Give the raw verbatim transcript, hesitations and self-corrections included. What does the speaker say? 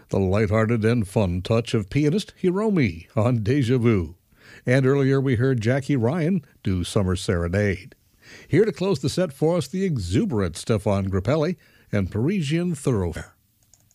the lighthearted and fun touch of pianist Hiromi on Deja Vu. And earlier we heard Jackie Ryan do Summer Serenade. Here to close the set for us, the exuberant Stefan Grappelli and Parisian Thoroughfare.